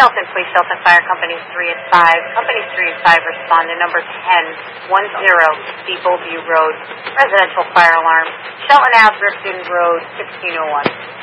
Shelton Police, Shelton Fire Companies 3 and 5. Companies 3 and 5 respond to number 1010 Steeple View Road. Residential fire alarm. Shelton Ave, Ripton Road, 1601.